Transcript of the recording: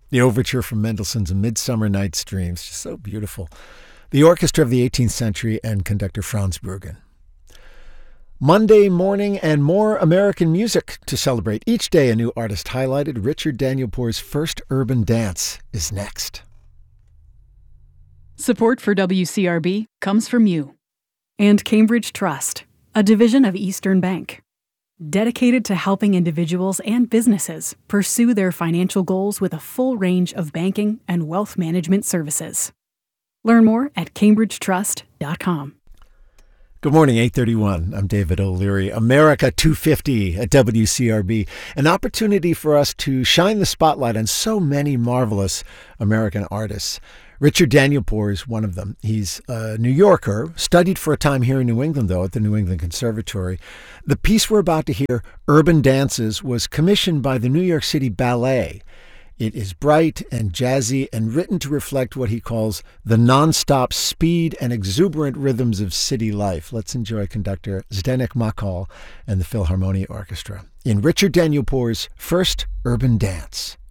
The overture from Mendelssohn's A Midsummer Night's Dreams, just so beautiful. The Orchestra of the 18th Century and conductor Franz Bruggen. Monday morning and more American music to celebrate. Each day a new artist highlighted. Richard Danielpour's First Urban Dance is next. Support for WCRB comes from you and Cambridge Trust, a division of Eastern Bank, dedicated to helping individuals and businesses pursue their financial goals with a full range of banking and wealth management services. Learn more at cambridgetrust.com. Good morning, 8:31. I'm David O'Leary. America 250 at WCRB. An opportunity for us to shine the spotlight on so many marvelous American artists. Richard Danielpour is one of them. He's a New Yorker, studied for a time here in New England, though, at the New England Conservatory. The piece we're about to hear, Urban Dances, was commissioned by the New York City Ballet. It is bright and jazzy and written to reflect what he calls the nonstop speed and exuberant rhythms of city life. Let's enjoy conductor Zdenek Makol and the Philharmonia Orchestra in Richard Danielpour's First Urban Dance.